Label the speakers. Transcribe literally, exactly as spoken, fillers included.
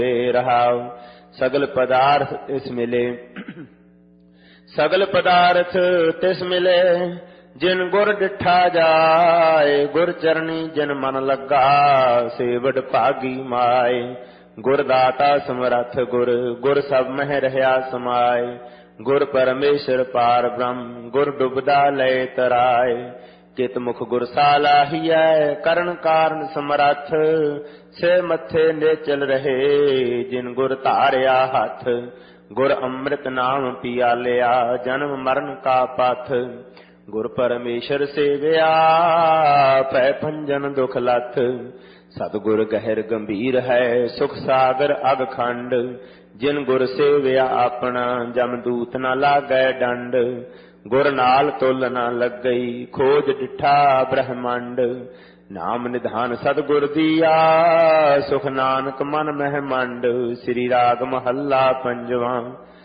Speaker 1: रहाव। सगल पदार्थ तिस मिले, सगल पदार्थ तिस मिले, जिन गुर डिठा जाए। गुर चरणी जिन मन लगा, से वड भागी माए। गुर दाता समरथ गुर, गुर सब मह रहा समाए। गुर परमेश्वर पार ब्रह्म, गुर डुबदा लय तराए। कित मुख गुर सालाहिया, करण कारण समरथ। से मथे नेचल रहे, जिन गुर धारिया हथ। गुर अमृत नाम पिया लिया, जन्म मरण का पथ। गुर परमेश्वर सेविया, पै भंजन दुख लथ। सतगुर गहर गंभीर है, सुख सागर अगखंड। जिन गुर सेविया अपना, जमदूत न लागै दंड। गुर नाल तुल न लगई, खोज डिठा ब्रह्मंड। नाम निधान सतगुर दिया, सुख नानक मन मह मंड। श्री राग महला पंजवा।